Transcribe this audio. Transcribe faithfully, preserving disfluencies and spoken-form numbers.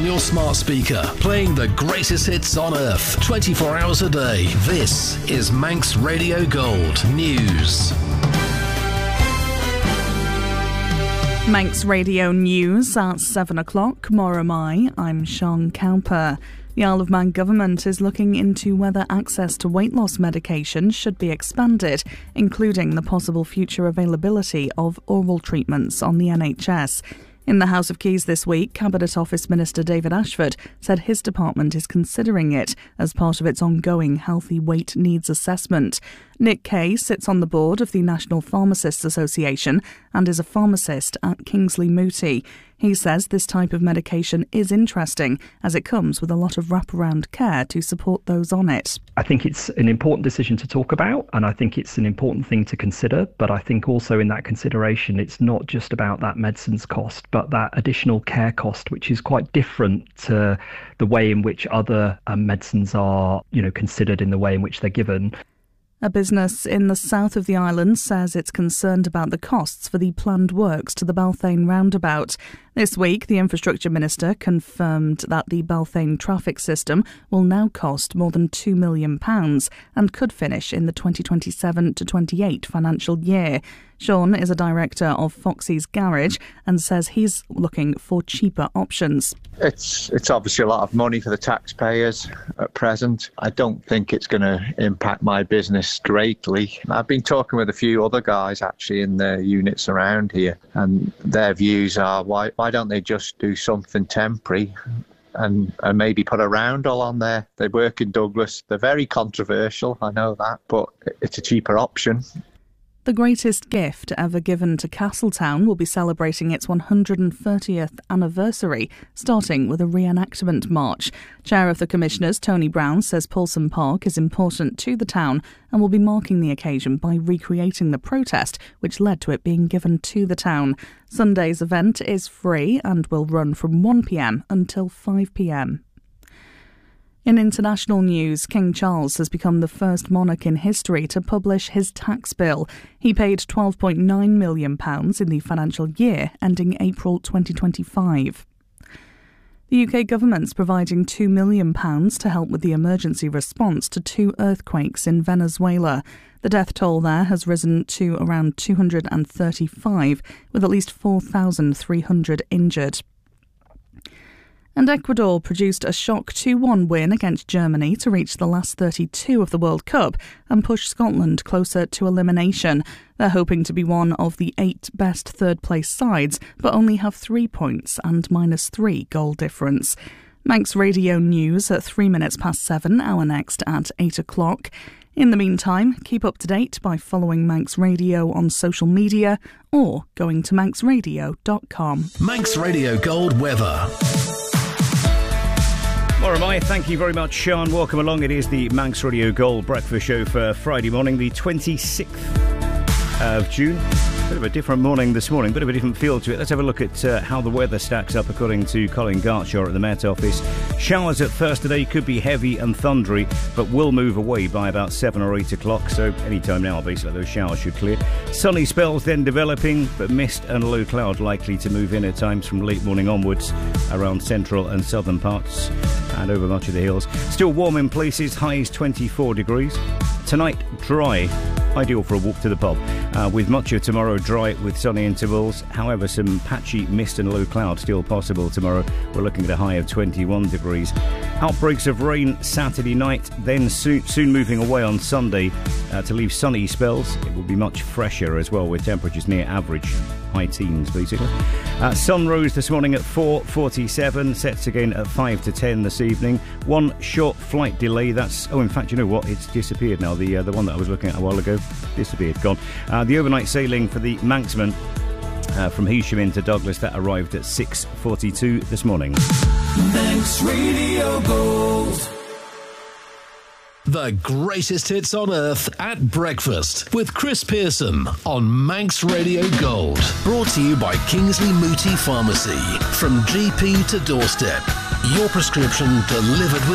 your smart speaker, playing the greatest hits on earth, twenty-four hours a day. This is Manx Radio Gold News. Manx Radio News at seven o'clock. More am I. I'm Sean Cowper. The Isle of Man government is looking into whether access to weight loss medication should be expanded, including the possible future availability of oral treatments on the N H S. In the House of Keys this week, Cabinet Office Minister David Ashford said his department is considering it as part of its ongoing healthy weight needs assessment. Nick Kay sits on the board of the National Pharmacists Association and is a pharmacist at Kingsley Mooti. He says this type of medication is interesting as it comes with a lot of wraparound care to support those on it. I think it's an important decision to talk about, and I think it's an important thing to consider, but I think also in that consideration it's not just about that medicine's cost, but that additional care cost, which is quite different to the way in which other um, medicines are, you know, considered in the way in which they're given. A business in the south of the island says it's concerned about the costs for the planned works to the Balthain roundabout. This week, the Infrastructure Minister confirmed that the Balthain traffic system will now cost more than two million pounds and could finish in the twenty twenty-seven to twenty-eight financial year. Sean is a director of Foxy's Garage and says he's looking for cheaper options. It's it's obviously a lot of money for the taxpayers at present. I don't think it's going to impact my business greatly. I've been talking with a few other guys actually in the units around here, and their views are why why don't they just do something temporary and, and maybe put a roundel on there. They work in Douglas. They're very controversial, I know that, but it's a cheaper option. The greatest gift ever given to Castletown will be celebrating its one hundred thirtieth anniversary, starting with a reenactment march. Chair of the Commissioners, Tony Brown, says Paulson Park is important to the town and will be marking the occasion by recreating the protest which led to it being given to the town. Sunday's event is free and will run from one p m until five p m. In international news, King Charles has become the first monarch in history to publish his tax bill. He paid twelve point nine million pounds in the financial year ending April twenty twenty-five. The U K government's providing two million pounds to help with the emergency response to two earthquakes in Venezuela. The death toll there has risen to around two hundred thirty-five, with at least four thousand three hundred injured. And Ecuador produced a shock two one win against Germany to reach the last thirty-two of the World Cup and push Scotland closer to elimination. They're hoping to be one of the eight best third-place sides, but only have three points and minus three goal difference. Manx Radio News at three minutes past seven, our next at eight o'clock. In the meantime, keep up to date by following Manx Radio on social media or going to manx radio dot com. Manx Radio Gold weather. More am I. Thank you very much, Sean. Welcome along. It is the Manx Radio Gold breakfast show for Friday morning, the twenty-sixth of June. Bit of a different morning this morning, bit of a different feel to it. Let's have a look at uh, how the weather stacks up according to Colin Gartshaw at the Met Office. Showers at first today could be heavy and thundery, but will move away by about seven or eight o'clock, so any time now, basically, those showers should clear. Sunny spells then developing, but mist and low cloud likely to move in at times from late morning onwards around central and southern parts and over much of the hills. Still warm in places, highs twenty-four degrees. Tonight, dry. Ideal for a walk to the pub. Uh, with much of tomorrow dry with sunny intervals. However, some patchy mist and low cloud still possible tomorrow. We're looking at a high of twenty-one degrees. Outbreaks of rain Saturday night, then soon, soon moving away on Sunday uh, to leave sunny spells. It will be much fresher as well, with temperatures near average, high teens basically. Uh, sun rose this morning at four forty-seven, sets again at five to ten this evening. One short flight delay. That's oh, in fact, you know what? It's disappeared now. The uh, the one that I was looking at a while ago disappeared, gone. Uh, the overnight sailing for the Manxman uh, from Heysham into Douglas, that arrived at six forty-two this morning. Manx Radio Gold. The greatest hits on earth at breakfast with Chris Pearson on Manx Radio Gold. Brought to you by Kingsley Mooti Pharmacy. From G P to doorstep, your prescription delivered with